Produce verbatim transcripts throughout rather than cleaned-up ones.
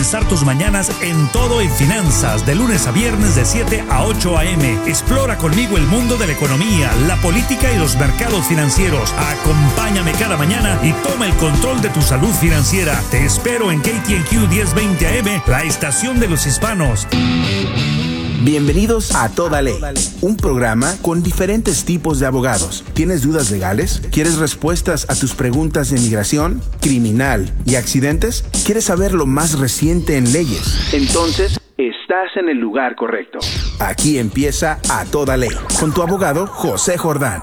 comenzar tus mañanas en Todo en Finanzas, de lunes a viernes de siete a ocho a eme. Explora conmigo el mundo de la economía, la política y los mercados financieros. Acompáñame cada mañana y toma el control de tu salud financiera. Te espero en K T N Q diez veinte A M, la estación de los hispanos. Bienvenidos a Toda Ley, un programa con diferentes tipos de abogados. ¿Tienes dudas legales? ¿Quieres respuestas a tus preguntas de inmigración, criminal y accidentes? ¿Quieres saber lo más reciente en leyes? Entonces, estás en el lugar correcto. Aquí empieza A Toda Ley, con tu abogado José Jordán.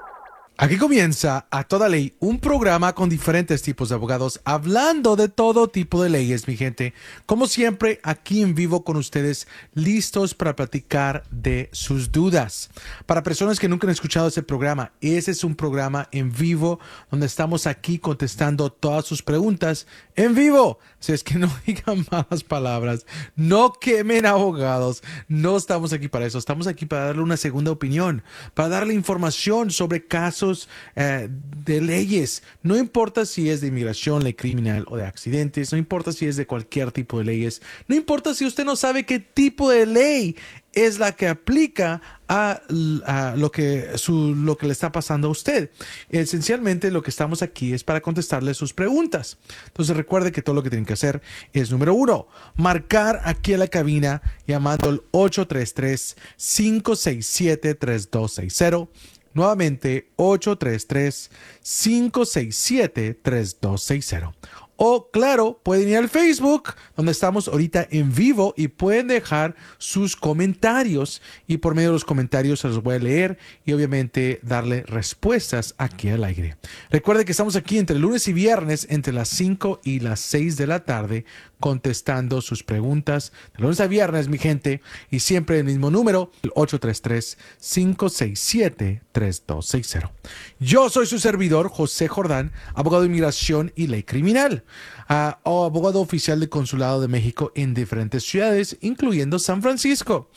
Aquí comienza A Toda Ley, un programa con diferentes tipos de abogados hablando de todo tipo de leyes, mi gente. Como siempre, aquí en vivo con ustedes, listos para platicar de sus dudas. Para personas que nunca han escuchado ese programa, ese es un programa en vivo donde estamos aquí contestando todas sus preguntas en vivo. Si es que no digan malas palabras, no quemen abogados, no estamos aquí para eso. Estamos aquí para darle una segunda opinión, para darle información sobre casos Eh, de leyes. No importa si es de inmigración, ley criminal o de accidentes, no importa si es de cualquier tipo de leyes, no importa si usted no sabe qué tipo de ley es la que aplica a, a lo, que, su, lo que le está pasando a usted. Esencialmente lo que estamos aquí es para contestarle sus preguntas. Entonces recuerde que todo lo que tienen que hacer es, número uno, marcar aquí a la cabina llamando al ocho tres tres, cinco seis siete, tres dos seis cero. Nuevamente, ocho tres tres, cinco seis siete, tres dos seis cero. O, claro, pueden ir al Facebook, donde estamos ahorita en vivo, y pueden dejar sus comentarios. Y por medio de los comentarios se los voy a leer y obviamente darle respuestas aquí al aire. Recuerde que estamos aquí entre lunes y viernes, entre las cinco y las seis de la tarde, contestando sus preguntas de lunes a viernes, mi gente. Y siempre el mismo número, el ocho tres tres, cinco seis siete, tres dos seis cero. Yo soy su servidor, José Jordán, abogado de inmigración y ley criminal. Uh, o abogado oficial del Consulado de México en diferentes ciudades, incluyendo San Francisco.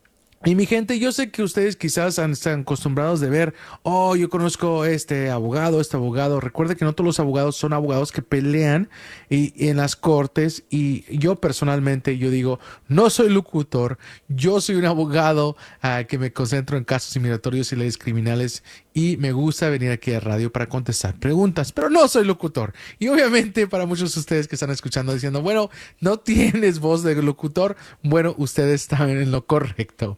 Y mi gente, yo sé que ustedes quizás están acostumbrados de ver, oh, yo conozco este abogado, este abogado. Recuerde que no todos los abogados son abogados que pelean y, y en las cortes. Y yo personalmente, yo digo, no soy locutor, yo soy un abogado uh, que me concentro en casos inmigratorios y leyes criminales. Y me gusta venir aquí a radio para contestar preguntas, pero no soy locutor. Y obviamente para muchos de ustedes que están escuchando diciendo, bueno, no tienes voz de locutor, bueno, ustedes están en lo correcto.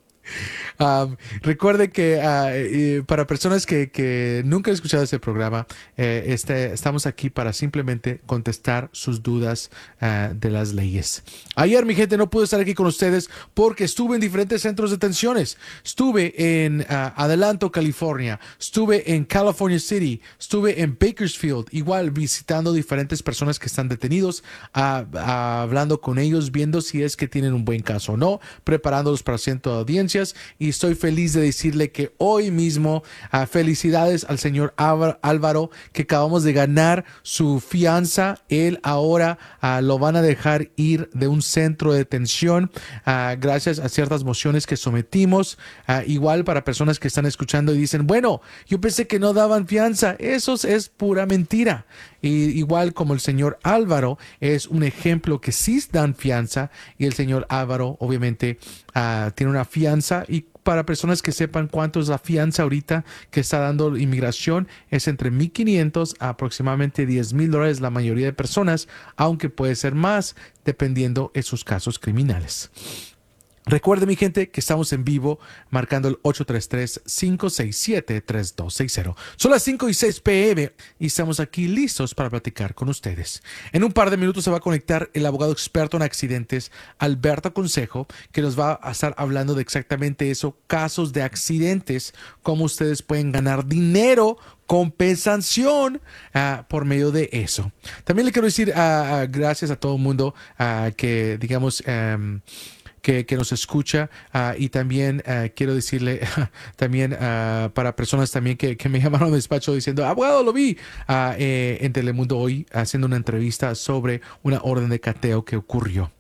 Um, recuerde que uh, eh, para personas que, que nunca han escuchado este programa, eh, este, estamos aquí para simplemente contestar sus dudas uh, de las leyes. Ayer, mi gente, no pude estar aquí con ustedes porque estuve en diferentes centros de detenciones. Estuve en uh, Adelanto, California. Estuve en California City. Estuve en Bakersfield, igual visitando diferentes personas que están detenidos, uh, uh, hablando con ellos, viendo si es que tienen un buen caso o no, preparándolos para ciento de audiencias. Y estoy feliz de decirle que hoy mismo, uh, felicidades al señor Álvaro, que acabamos de ganar su fianza. Él ahora uh, lo van a dejar ir de un centro de detención uh, gracias a ciertas mociones que sometimos. Uh, igual para personas que están escuchando y dicen, bueno, yo pensé que no daban fianza. Eso es pura mentira. Y igual como el señor Álvaro es un ejemplo que sí dan fianza, y el señor Álvaro obviamente uh, tiene una fianza. Y para personas que sepan cuánto es la fianza ahorita que está dando inmigración, es entre mil quinientos a aproximadamente diez mil dólares la mayoría de personas, aunque puede ser más dependiendo de sus casos criminales. Recuerde, mi gente, que estamos en vivo marcando el ocho tres tres, cinco seis siete, tres dos seis cero. Son las cinco y seis pe eme y estamos aquí listos para platicar con ustedes. En un par de minutos se va a conectar el abogado experto en accidentes, Alberto Consejo, que nos va a estar hablando de exactamente eso, casos de accidentes, cómo ustedes pueden ganar dinero, compensación uh, por medio de eso. También le quiero decir uh, uh, gracias a todo el mundo uh, que, digamos, um, Que, que nos escucha uh, y también uh, quiero decirle también uh, para personas también que, que me llamaron al despacho diciendo, abogado, lo vi uh, eh, en Telemundo hoy haciendo una entrevista sobre una orden de cateo que ocurrió.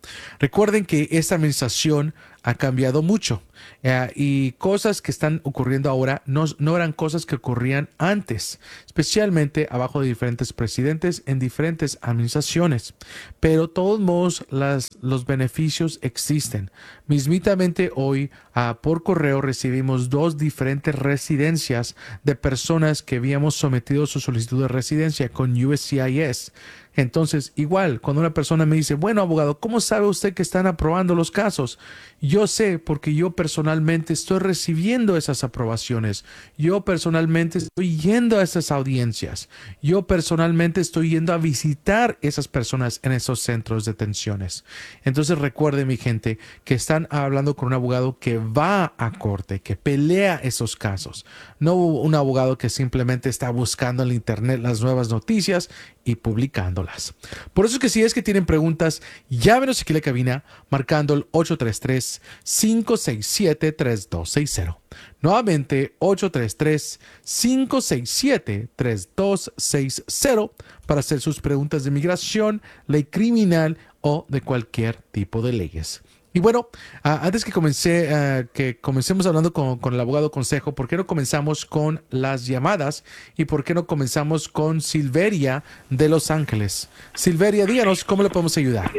Recuerden que esta administración ha cambiado mucho eh, y cosas que están ocurriendo ahora no, no eran cosas que ocurrían antes, especialmente abajo de diferentes presidentes en diferentes administraciones. Pero de todos modos las, los beneficios existen. Mismitamente hoy uh, por correo recibimos dos diferentes residencias de personas que habíamos sometido su solicitud de residencia con U S C I S. Entonces, igual, cuando una persona me dice, bueno, abogado, ¿cómo sabe usted que están aprobando los casos? Yo sé porque yo personalmente estoy recibiendo esas aprobaciones. Yo personalmente estoy yendo a esas audiencias. Yo personalmente estoy yendo a visitar esas personas en esos centros de detenciones. Entonces, recuerde, mi gente, que están hablando con un abogado que va a corte, que pelea esos casos. No un abogado que simplemente está buscando en la internet las nuevas noticias y publicándolas. Por eso es que si es que tienen preguntas, llámenos aquí a la cabina marcando el ocho tres tres, cinco seis siete, tres dos seis cero. Nuevamente ocho tres tres, cinco seis siete, tres dos seis cero para hacer sus preguntas de migración, ley criminal o de cualquier tipo de leyes. Y bueno, uh, antes que, comencé, uh, que comencemos hablando con, con el abogado consejo, ¿por qué no comenzamos con las llamadas? ¿Y por qué no comenzamos con Silveria de Los Ángeles? Silveria, díganos, ¿cómo le podemos ayudar?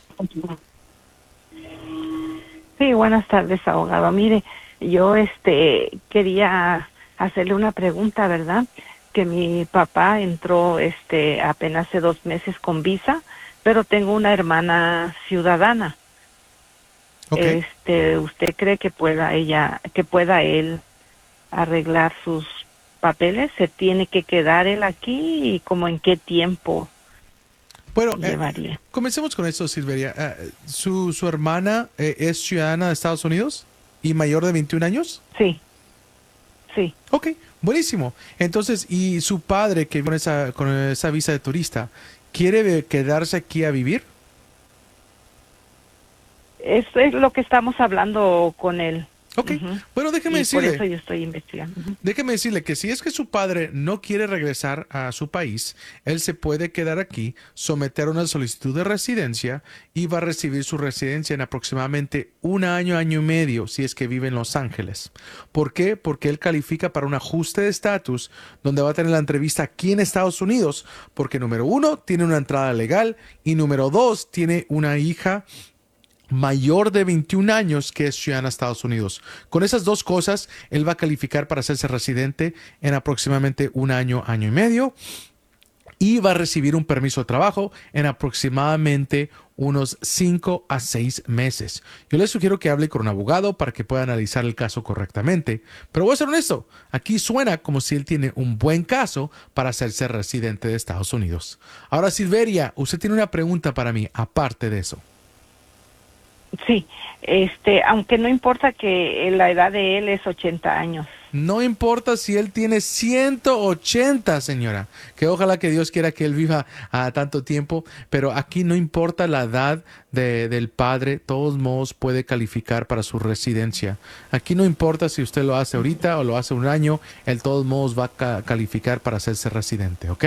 Sí, buenas tardes, abogado. Mire, yo este quería hacerle una pregunta, ¿verdad? Que mi papá entró este apenas hace dos meses con visa, pero tengo una hermana ciudadana. Okay. Este, ¿usted cree que pueda ella, que pueda él arreglar sus papeles? ¿Se tiene que quedar él aquí y como en qué tiempo bueno, llevaría? Eh, comencemos con esto, Silveria. Uh, ¿su, ¿Su hermana eh, es ciudadana de Estados Unidos y mayor de veintiún años? Sí, sí. Ok, buenísimo. Entonces, ¿y su padre que con esa, con esa visa de turista quiere quedarse aquí a vivir? Eso es lo que estamos hablando con él. Ok, uh-huh. Bueno, déjeme y decirle. Por eso yo estoy investigando. Uh-huh. Déjeme decirle que si es que su padre no quiere regresar a su país, él se puede quedar aquí, someter una solicitud de residencia y va a recibir su residencia en aproximadamente un año, año y medio, si es que vive en Los Ángeles. ¿Por qué? Porque él califica para un ajuste de estatus donde va a tener la entrevista aquí en Estados Unidos, porque número uno, tiene una entrada legal y número dos, tiene una hija mayor de veintiún años que es ciudadana de Estados Unidos. Con esas dos cosas, él va a calificar para hacerse residente en aproximadamente un año, año y medio, y va a recibir un permiso de trabajo en aproximadamente unos cinco a seis meses. Yo le sugiero que hable con un abogado para que pueda analizar el caso correctamente, pero voy a ser honesto, aquí suena como si él tiene un buen caso para hacerse residente de Estados Unidos. Ahora, Silveria, usted tiene una pregunta para mí, aparte de eso. Sí, este, aunque no importa que la edad de él es ochenta años. No importa si él tiene ciento ochenta, señora, que ojalá que Dios quiera que él viva a tanto tiempo, pero aquí no importa la edad de, del padre, de todos modos puede calificar para su residencia. Aquí no importa si usted lo hace ahorita o lo hace un año, él de todos modos va a ca- calificar para hacerse residente, ¿ok?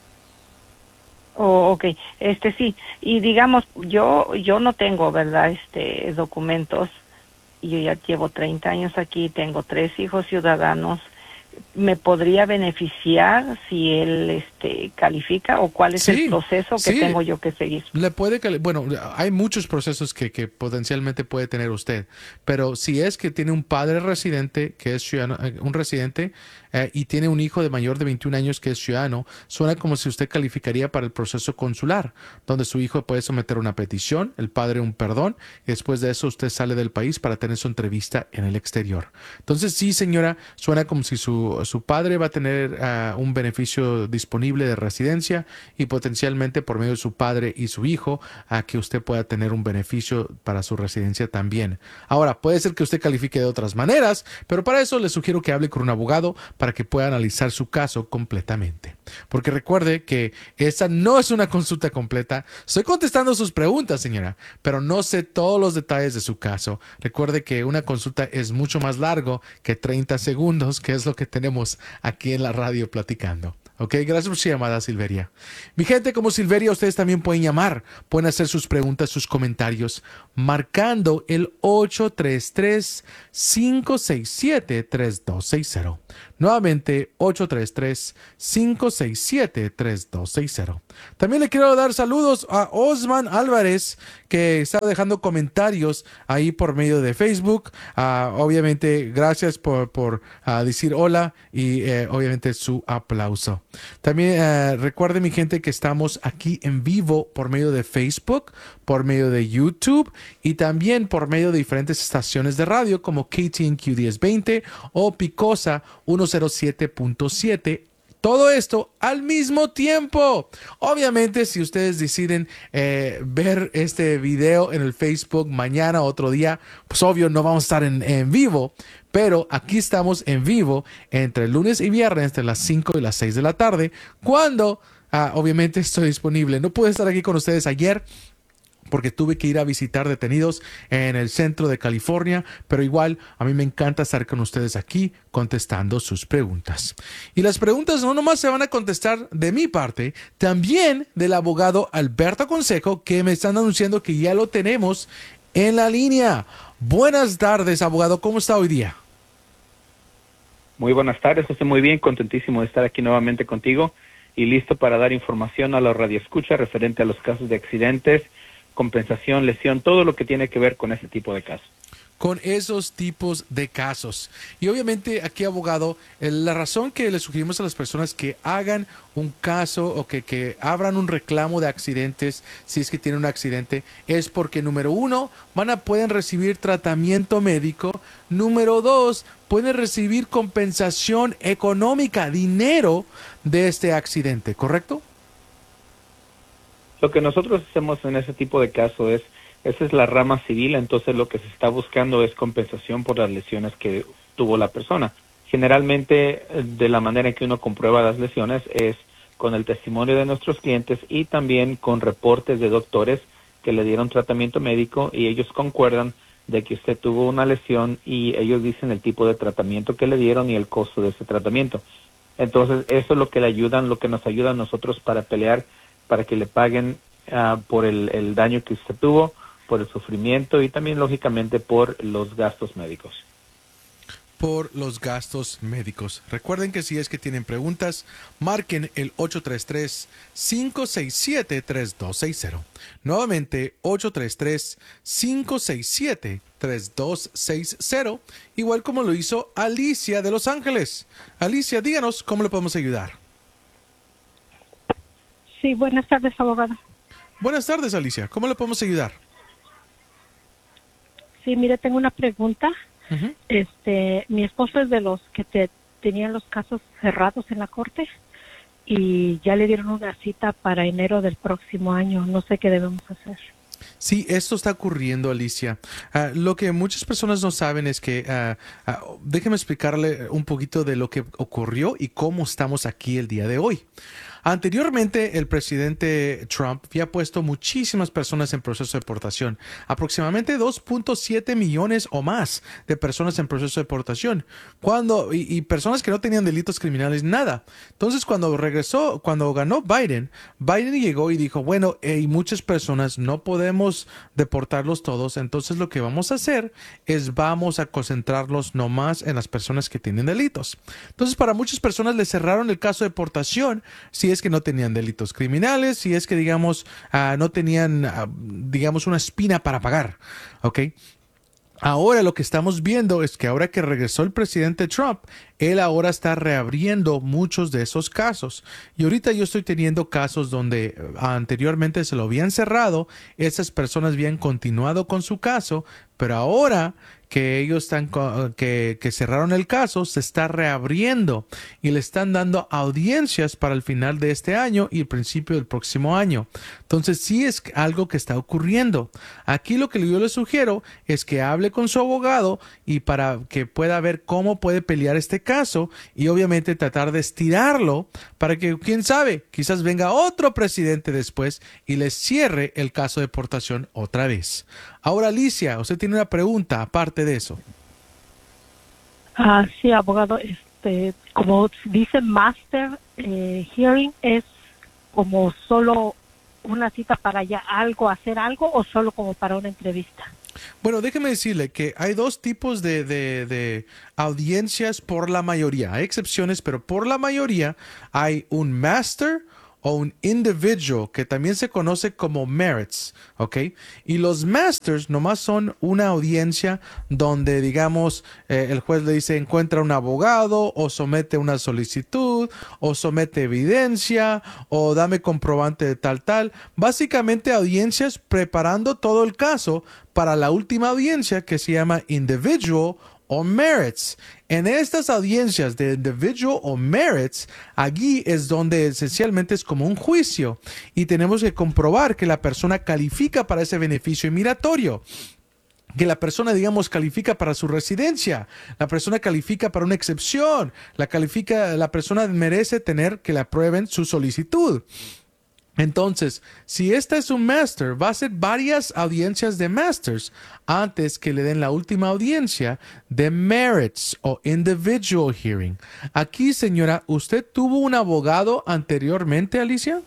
Oh, okay, este sí, y digamos, yo yo no tengo, ¿verdad?, este documentos, yo ya llevo treinta años aquí, tengo tres hijos ciudadanos, ¿me podría beneficiar si él este califica o cuál es sí, el proceso que sí. tengo yo que seguir? Le puede cali- bueno, hay muchos procesos que, que potencialmente puede tener usted, pero si es que tiene un padre residente que es ciudadano, un residente eh, y tiene un hijo de mayor de veintiún años que es ciudadano, suena como si usted calificaría para el proceso consular, donde su hijo puede someter una petición, el padre un perdón, y después de eso usted sale del país para tener su entrevista en el exterior. Entonces sí, señora, suena como si su, su padre va a tener uh, un beneficio disponible de residencia y potencialmente por medio de su padre y su hijo a uh, que usted pueda tener un beneficio para su residencia también. Ahora, puede ser que usted califique de otras maneras, pero para eso le sugiero que hable con un abogado para que pueda analizar su caso completamente. Porque recuerde que esa no es una consulta completa. Estoy contestando sus preguntas, señora, pero no sé todos los detalles de su caso. Recuerde que una consulta es mucho más largo que treinta segundos, que es lo que tenemos aquí en la radio platicando. Ok, gracias por su llamada, Silveria. Mi gente, como Silveria, ustedes también pueden llamar, pueden hacer sus preguntas, sus comentarios, marcando el ocho tres tres, cinco seis siete, tres dos seis cero. Nuevamente, ocho tres tres, cinco seis siete, tres dos seis cero. También le quiero dar saludos a Osman Álvarez, que está dejando comentarios ahí por medio de Facebook. Uh, obviamente, gracias por, por uh, decir hola y eh, obviamente su aplauso. También uh, recuerden, mi gente, que estamos aquí en vivo por medio de Facebook, por medio de YouTube y también por medio de diferentes estaciones de radio como K T N Q diez veinte o Picosa ciento siete punto siete. Todo esto al mismo tiempo. Obviamente, si ustedes deciden eh, ver este video en el Facebook mañana o otro día, pues obvio no vamos a estar en, en vivo. Pero aquí estamos en vivo entre lunes y viernes, entre las cinco y las seis de la tarde, cuando ah, obviamente estoy disponible. No pude estar aquí con ustedes ayer porque tuve que ir a visitar detenidos en el centro de California, pero igual a mí me encanta estar con ustedes aquí contestando sus preguntas. Y las preguntas no nomás se van a contestar de mi parte, también del abogado Alberto Consejo, que me están anunciando que ya lo tenemos en la línea. Buenas tardes, abogado, ¿cómo está hoy día? Muy buenas tardes, estoy muy bien, contentísimo de estar aquí nuevamente contigo y listo para dar información a los radioescuchas referente a los casos de accidentes, compensación, lesión, todo lo que tiene que ver con ese tipo de casos. Con esos tipos de casos. Y obviamente aquí, abogado, la razón que le sugerimos a las personas que hagan un caso o que, que abran un reclamo de accidentes, si es que tienen un accidente, es porque, número uno, van a, pueden recibir tratamiento médico. Número dos, pueden recibir compensación económica, dinero de este accidente, ¿correcto? Lo que nosotros hacemos en ese tipo de caso es, esa es la rama civil, entonces lo que se está buscando es compensación por las lesiones que tuvo la persona. Generalmente, de la manera en que uno comprueba las lesiones es con el testimonio de nuestros clientes y también con reportes de doctores que le dieron tratamiento médico y ellos concuerdan de que usted tuvo una lesión y ellos dicen el tipo de tratamiento que le dieron y el costo de ese tratamiento. Entonces, eso es lo que le ayudan, lo que nos ayuda a nosotros para pelear, para que le paguen uh, por el, el daño que usted tuvo, por el sufrimiento y también, lógicamente, por los gastos médicos. Por los gastos médicos. Recuerden que si es que tienen preguntas, marquen el ocho tres tres, cinco seis siete, tres dos seis cero. Nuevamente, ocho tres tres, cinco seis siete, tres dos seis cero. Igual como lo hizo Alicia de Los Ángeles. Alicia, díganos cómo le podemos ayudar. Sí, buenas tardes, abogado. Buenas tardes, Alicia. ¿Cómo le podemos ayudar? Sí, mire, tengo una pregunta. Uh-huh. Este, mi esposo es de los que te, tenían los casos cerrados en la corte y ya le dieron una cita para enero del próximo año. No sé qué debemos hacer. Sí, esto está ocurriendo, Alicia. Uh, lo que muchas personas no saben es que, uh, uh, déjeme explicarle un poquito de lo que ocurrió y cómo estamos aquí el día de hoy. Anteriormente, el presidente Trump había puesto muchísimas personas en proceso de deportación, aproximadamente dos punto siete millones o más de personas en proceso de deportación, cuando, y, y personas que no tenían delitos criminales, nada. Entonces, cuando regresó, cuando ganó Biden, Biden llegó y dijo, bueno, hay muchas personas, no podemos deportarlos todos, entonces lo que vamos a hacer es vamos a concentrarlos nomás en las personas que tienen delitos. Entonces, para muchas personas le cerraron el caso de deportación si es que no tenían delitos criminales, si es que, digamos, uh, no tenían, uh, digamos, una espina para pagar, ¿ok? Ahora lo que estamos viendo es que ahora que regresó el presidente Trump, él ahora está reabriendo muchos de esos casos. Y ahorita yo estoy teniendo casos donde anteriormente se lo habían cerrado, esas personas habían continuado con su caso, pero ahora que ellos están que, que cerraron el caso, se está reabriendo y le están dando audiencias para el final de este año y el principio del próximo año. Entonces sí es algo que está ocurriendo. Aquí lo que yo le sugiero es que hable con su abogado y para que pueda ver cómo puede pelear este caso y obviamente tratar de estirarlo para que, quién sabe, quizás venga otro presidente después y le cierre el caso de deportación otra vez. Ahora, Alicia, usted tiene una pregunta aparte de eso. Ah, sí, abogado. este, como dice Master eh, Hearing, es como solo una cita para ya algo, hacer algo, o solo como para una entrevista. Bueno, déjeme decirle que hay dos tipos de, de, de audiencias por la mayoría. Hay excepciones, pero por la mayoría hay un master o un individual, que también se conoce como merits, ¿ok? Y los masters nomás son una audiencia donde, digamos, eh, el juez le dice encuentra un abogado, o somete una solicitud, o somete evidencia, o dame comprobante de tal, tal. Básicamente audiencias preparando todo el caso para la última audiencia, que se llama individual o merits. En estas audiencias de individual o merits, allí es donde esencialmente es como un juicio y tenemos que comprobar que la persona califica para ese beneficio inmigratorio, que la persona, digamos, califica para su residencia, la persona califica para una excepción, la califica, la persona merece tener que le aprueben su solicitud. Entonces, si esta es un master, va a ser varias audiencias de masters antes que le den la última audiencia de merits o individual hearing. Aquí, señora, ¿usted tuvo un abogado anteriormente, Alicia?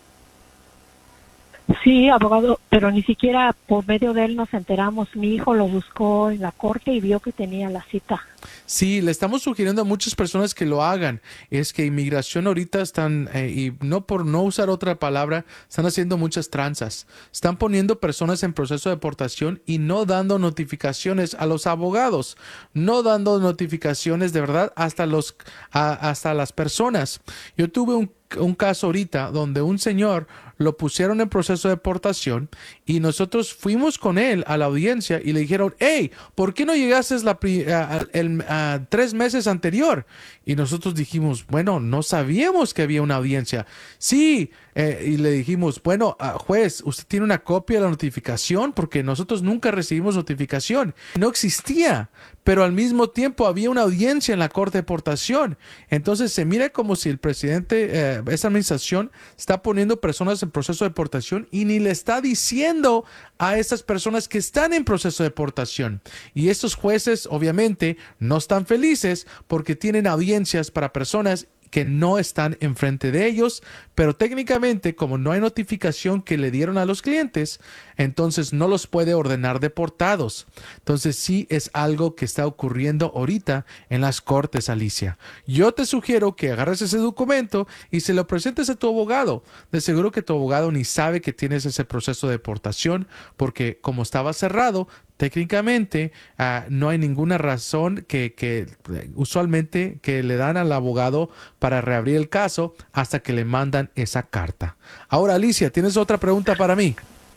Sí, abogado, pero ni siquiera por medio de él nos enteramos. Mi hijo lo buscó en la corte y vio que tenía la cita. Sí, le estamos sugiriendo a muchas personas que lo hagan. Es que inmigración ahorita están, eh, y no por no usar otra palabra, están haciendo muchas tranzas. Están poniendo personas en proceso de deportación y no dando notificaciones a los abogados, no dando notificaciones de verdad hasta los, a, hasta las personas. Yo tuve un un caso ahorita donde un señor lo pusieron en proceso de deportación y nosotros fuimos con él a la audiencia y le dijeron, hey, ¿por qué no llegaste la a, a, el, a, tres meses anterior? Y nosotros dijimos, bueno, no sabíamos que había una audiencia. Sí, eh, y le dijimos, bueno, uh, juez, ¿usted tiene una copia de la notificación? Porque nosotros nunca recibimos notificación. No existía, pero al mismo tiempo había una audiencia en la Corte de Deportación. Entonces se mira como si el presidente, eh, esa administración, está poniendo personas en proceso de deportación y ni le está diciendo a esas personas que están en proceso de deportación. Y estos jueces, obviamente, no están felices porque tienen audiencias para personas que no están enfrente de ellos, pero técnicamente, como no hay notificación que le dieron a los clientes, entonces no los puede ordenar deportados. Entonces sí es algo que está ocurriendo ahorita en las cortes, Alicia. Yo te sugiero que agarres ese documento y se lo presentes a tu abogado. De seguro que tu abogado ni sabe que tienes ese proceso de deportación, porque como estaba cerrado, técnicamente uh, no hay ninguna razón que, que usualmente que le dan al abogado para reabrir el caso hasta que le mandan esa carta. Ahora, Alicia, ¿tienes otra pregunta para mí?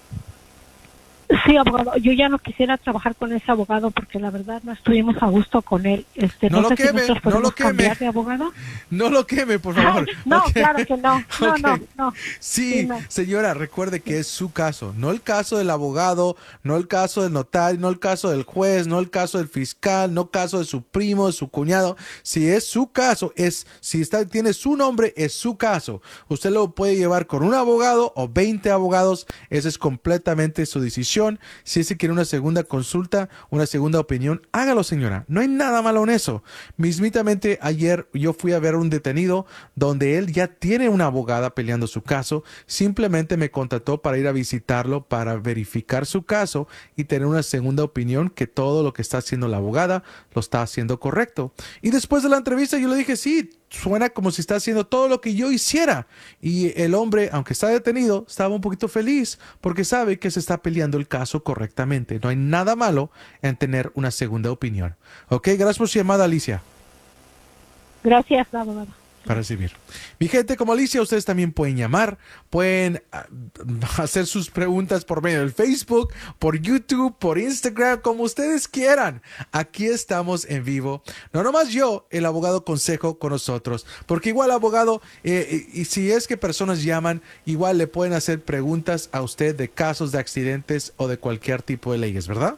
Sí, abogado, yo ya no quisiera trabajar con ese abogado porque la verdad no estuvimos a gusto con él. Este, no, no lo sé queme, si nosotros podemos no lo queme. cambiar de abogado. No lo queme, por favor. no, okay. claro que no. No, okay. no, no. Sí, sí no. Señora, recuerde que es su caso, no el caso del abogado, no el caso del notario, no el caso del juez, no el caso del fiscal, no el caso de su primo, de su cuñado. Si es su caso, es si está tiene su nombre, es su caso. Usted lo puede llevar con un abogado o veinte abogados, esa es completamente su decisión. Si es quiere una segunda consulta, una segunda opinión, hágalo, señora. No hay nada malo en eso. Mismitamente ayer yo fui a ver a un detenido donde él ya tiene una abogada peleando su caso. Simplemente me contactó para ir a visitarlo, para verificar su caso y tener una segunda opinión que todo lo que está haciendo la abogada lo está haciendo correcto. Y después de la entrevista yo le dije, sí, suena como si está haciendo todo lo que yo hiciera. Y el hombre, aunque está detenido, estaba un poquito feliz porque sabe que se está peleando el caso correctamente. No hay nada malo en tener una segunda opinión. Ok, gracias por su llamada, Alicia. Gracias, abogado. Para recibir. Mi gente, como Alicia, ustedes también pueden llamar, pueden uh, hacer sus preguntas por medio del Facebook, por YouTube, por Instagram, como ustedes quieran. Aquí estamos en vivo. No nomás yo, el abogado Consejo con nosotros, porque igual abogado, eh, y, y si es que personas llaman, igual le pueden hacer preguntas a usted de casos de accidentes o de cualquier tipo de leyes, ¿verdad?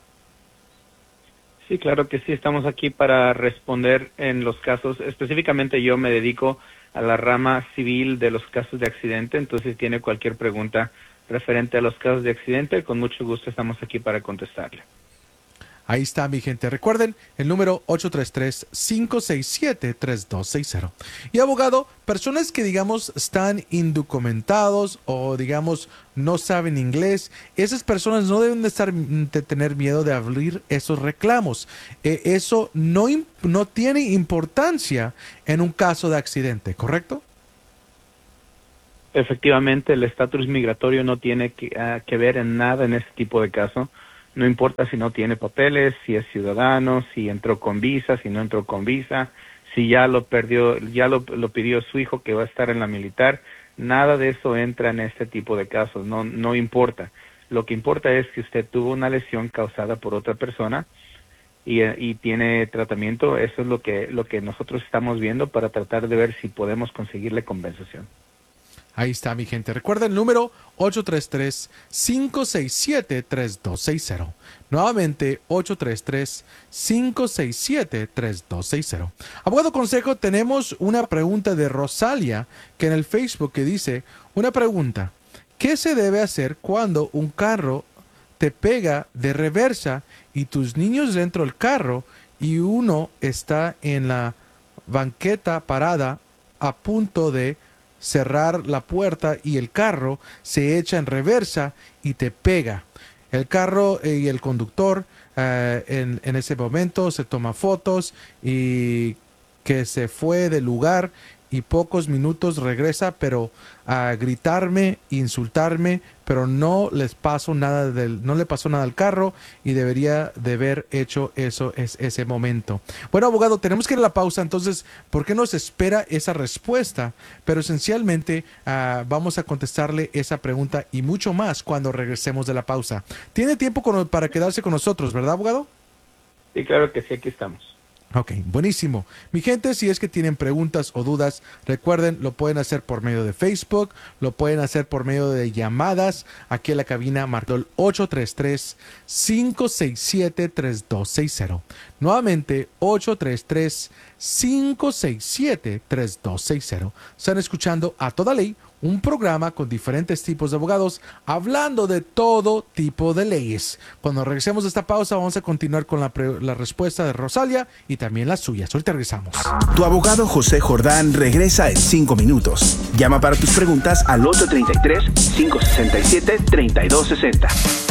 Sí, claro que sí, estamos aquí para responder en los casos. Específicamente yo me dedico a la rama civil de los casos de accidente, entonces si tiene cualquier pregunta referente a los casos de accidente, con mucho gusto estamos aquí para contestarle. Ahí está, mi gente. Recuerden el número ocho tres tres, cinco seis siete, tres dos seis cero. Y abogado, personas que digamos están indocumentados o digamos no saben inglés, esas personas no deben de, estar, de tener miedo de abrir esos reclamos. Eh, eso no, no tiene importancia en un caso de accidente, ¿correcto? Efectivamente, el estatus migratorio no tiene que, uh, que ver en nada en este tipo de caso. No importa si no tiene papeles, si es ciudadano, si entró con visa, si no entró con visa, si ya lo perdió, ya lo, lo pidió su hijo que va a estar en la militar. Nada de eso entra en este tipo de casos, no, no importa. Lo que importa es que usted tuvo una lesión causada por otra persona y, y tiene tratamiento. Eso es lo que, lo que nosotros estamos viendo para tratar de ver si podemos conseguirle compensación. Ahí está, mi gente. Recuerda el número ocho tres tres, cinco seis siete, tres dos seis cero. Nuevamente, ocho tres tres, cinco seis siete, tres dos seis cero. Abogado Consejo, tenemos una pregunta de Rosalia, que en el Facebook que dice, una pregunta, ¿qué se debe hacer cuando un carro te pega de reversa y tus niños dentro del carro y uno está en la banqueta parada a punto de cerrar la puerta y el carro se echa en reversa y te pega? El carro y el conductor uh, en, en ese momento se toma fotos y que se fue del lugar y pocos minutos regresa, pero a gritarme, insultarme, pero no les pasó nada del, no le pasó nada al carro y debería de haber hecho eso es ese momento. Bueno, abogado, tenemos que ir a la pausa, entonces, ¿por qué nos espera esa respuesta? Pero esencialmente uh, vamos a contestarle esa pregunta y mucho más cuando regresemos de la pausa. ¿Tiene tiempo con, para quedarse con nosotros, verdad, abogado? Sí, claro que sí, aquí estamos. Ok, buenísimo. Mi gente, si es que tienen preguntas o dudas, recuerden, lo pueden hacer por medio de Facebook, lo pueden hacer por medio de llamadas. Aquí en la cabina, marcó el ocho tres tres, cinco seis siete, tres dos seis cero. Nuevamente, ocho tres tres, cinco seis siete, tres dos seis cero. Están escuchando A Toda Ley, un programa con diferentes tipos de abogados hablando de todo tipo de leyes. Cuando regresemos de esta pausa vamos a continuar con la, pre- la respuesta de Rosalia y también las suyas. Ahorita regresamos. Tu abogado José Jordán regresa en cinco minutos. Llama para tus preguntas al ocho tres tres, cinco seis siete, tres dos seis cero.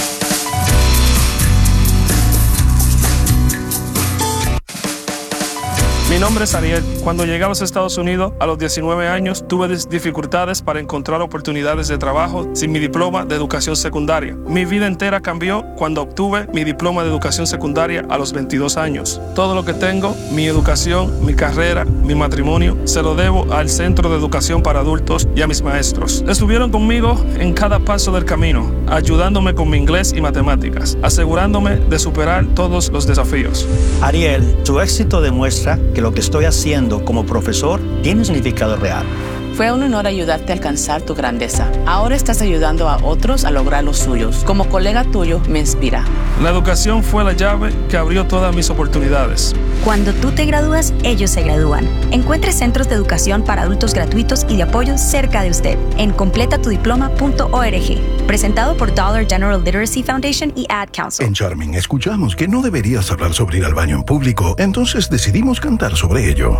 Mi nombre es Ariel. Cuando llegué a los Estados Unidos a los diecinueve años, tuve dificultades para encontrar oportunidades de trabajo sin mi diploma de educación secundaria. Mi vida entera cambió cuando obtuve mi diploma de educación secundaria a los veintidós años. Todo lo que tengo, mi educación, mi carrera, mi matrimonio, se lo debo al Centro de Educación para Adultos y a mis maestros. Estuvieron conmigo en cada paso del camino, ayudándome con mi inglés y matemáticas, asegurándome de superar todos los desafíos. Ariel, tu éxito demuestra que lo que estoy haciendo como profesor tiene un significado real. Fue un honor ayudarte a alcanzar tu grandeza. Ahora estás ayudando a otros a lograr los suyos. Como colega tuyo, me inspira. La educación fue la llave que abrió todas mis oportunidades. Cuando tú te gradúas, ellos se gradúan. Encuentre centros de educación para adultos gratuitos y de apoyo cerca de usted en completa tu diploma punto org. Presentado por Dollar General Literacy Foundation y Ad Council. En Charming escuchamos que no deberías hablar sobre ir al baño en público, entonces decidimos cantar sobre ello.